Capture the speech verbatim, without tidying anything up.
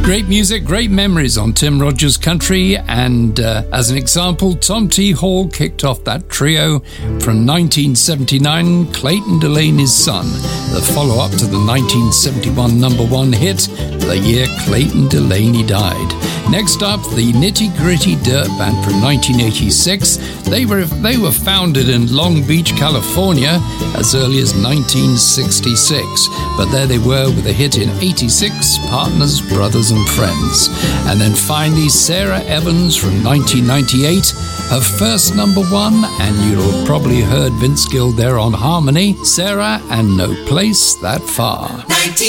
Great music, great memories on Tim Rogers Country, and uh, as an example, Tom T. Hall kicked off that trio from nineteen seventy-nine, Clayton Delaney's Son, the follow-up to the nineteen seventy-one number one hit, the year Clayton Delaney died. Next up, the Nitty Gritty Dirt Band from nineteen eighty-six. They were they were founded in Long Beach, California, as early as nineteen sixty-six. But there they were with a hit in eighty-six, Partners, Brothers and Friends. And then finally, Sarah Evans from nineteen ninety-eight, her first number one, and you'll have probably heard Vince Gill there on harmony, Sarah and No Place That Far.